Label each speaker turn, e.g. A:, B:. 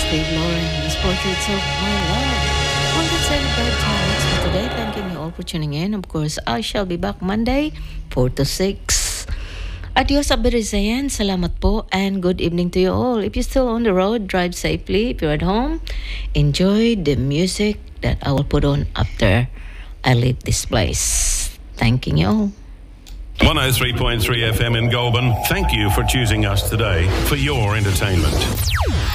A: Steve Lauren, his portraits of my love. Well, that's it about time for today. Thanking you all for tuning in. Of course, I shall be back Monday, 4 to 6. Adios, Abirizayan. Salamat po and good evening to you all. If you're still on the road, drive safely. If you're at home, enjoy the music that I will put on after I leave this place. Thanking you all.
B: 103.3 FM in Goulburn. Thank you for choosing us today for your entertainment.